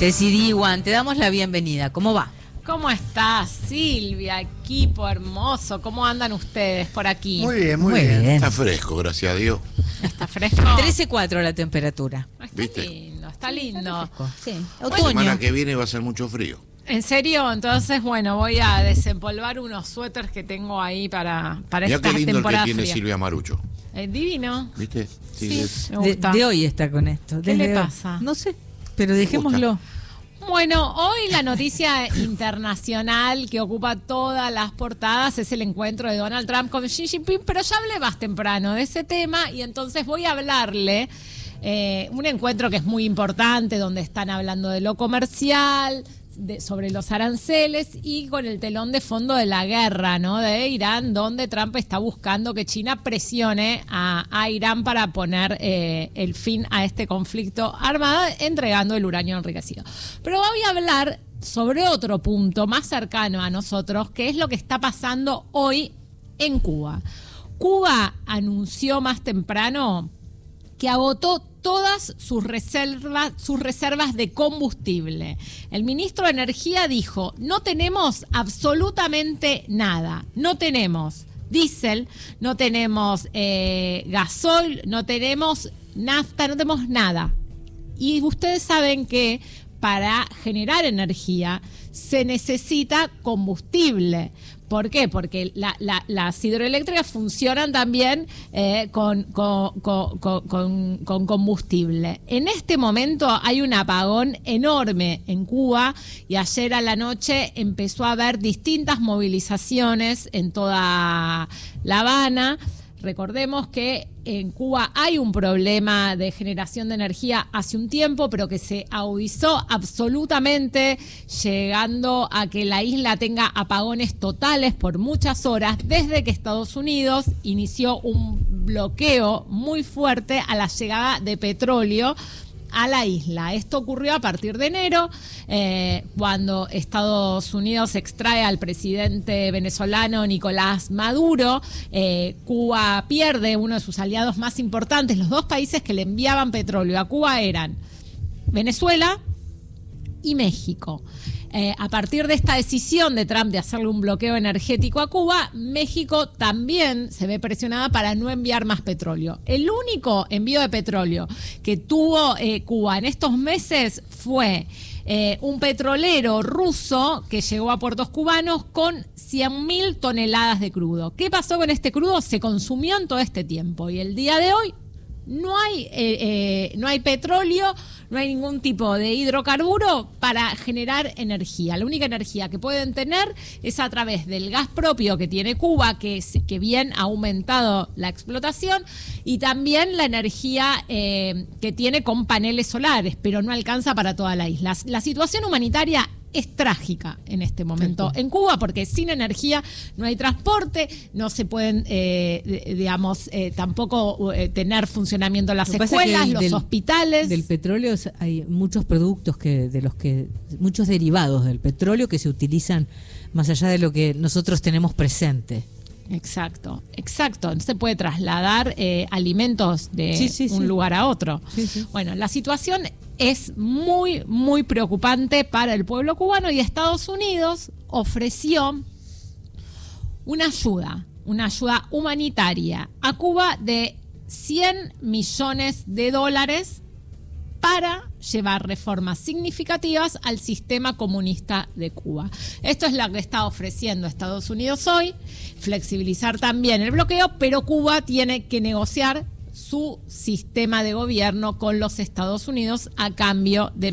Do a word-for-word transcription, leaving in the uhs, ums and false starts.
Ceci Diwan, te damos la bienvenida. ¿Cómo va? ¿Cómo estás, Silvia? Equipo hermoso. ¿Cómo andan ustedes por aquí? Muy bien, muy, Muy bien. bien. Está fresco, gracias a Dios. ¿Está fresco? trece cuatro la temperatura. Está ¿Viste? lindo, está lindo. Sí, La otoño. semana que viene va a ser mucho frío. ¿En serio? Entonces, bueno, voy a desempolvar unos suéteres que tengo ahí para, para Mirá esta qué lindo el que temporada tiene fría. Silvia Marucho. Eh, divino. ¿Viste? Sí, es- me De, gusta. de hoy está con esto. ¿Qué le desde hoy. pasa? No sé, pero dejémoslo. Bueno, hoy la noticia internacional que ocupa todas las portadas es el encuentro de Donald Trump con Xi Jinping, pero ya hablé más temprano de ese tema y entonces voy a hablarle eh, un encuentro que es muy importante, donde están hablando de lo comercial, de, sobre los aranceles y con el telón de fondo de la guerra, ¿no? De Irán, donde Trump está buscando que China presione a, a Irán para poner eh, el fin a este conflicto armado, entregando el uranio enriquecido. Pero voy a hablar sobre otro punto más cercano a nosotros, que es lo que está pasando hoy en Cuba. Cuba anunció más temprano que agotó todas sus reservas, sus reservas de combustible. El ministro de Energía dijo, no tenemos absolutamente nada, no tenemos diésel, no tenemos eh, gasoil, no tenemos nafta, no tenemos nada. Y ustedes saben que para generar energía se necesita combustible. ¿Por qué? Porque la, la, las hidroeléctricas funcionan también eh, con, con, con, con, con combustible. En este momento hay un apagón enorme en Cuba y ayer a la noche empezó a haber distintas movilizaciones en toda La Habana. Recordemos que en Cuba hay un problema de generación de energía hace un tiempo, pero que se agudizó absolutamente, llegando a que la isla tenga apagones totales por muchas horas, desde que Estados Unidos inició un bloqueo muy fuerte a la llegada de petróleo a la isla. Esto ocurrió a partir de enero, eh, cuando Estados Unidos extrae al presidente venezolano Nicolás Maduro. eh, Cuba pierde uno de sus aliados más importantes. Los dos países que le enviaban petróleo a Cuba eran Venezuela y México. Eh, a partir de esta decisión de Trump de hacerle un bloqueo energético a Cuba, México también se ve presionada para no enviar más petróleo. El único envío de petróleo que tuvo eh, Cuba en estos meses fue eh, un petrolero ruso que llegó a puertos cubanos con cien mil toneladas de crudo. ¿Qué pasó con este crudo? Se consumió en todo este tiempo y el día de hoy no hay, eh, eh, no hay petróleo, no hay ningún tipo de hidrocarburo para generar energía. La única energía que pueden tener es a través del gas propio que tiene Cuba, que, es, que bien ha aumentado la explotación, y también la energía eh, que tiene con paneles solares, pero no alcanza para toda la isla. La situación humanitaria es trágica en este momento en Cuba, porque sin energía no hay transporte, no se pueden, eh, digamos, eh, tampoco eh, tener funcionamiento las escuelas, los del, hospitales. Del petróleo hay muchos productos que de los que muchos derivados del petróleo que se utilizan más allá de lo que nosotros tenemos presente. Exacto, exacto. No se puede trasladar eh, alimentos de sí, sí, un sí. lugar a otro. Sí, sí. Bueno, la situación es muy, muy preocupante para el pueblo cubano y Estados Unidos ofreció una ayuda, una ayuda humanitaria a Cuba de cien millones de dólares para llevar reformas significativas al sistema comunista de Cuba. Esto es lo que está ofreciendo Estados Unidos hoy, flexibilizar también el bloqueo, pero Cuba tiene que negociar su sistema de gobierno con los Estados Unidos a cambio de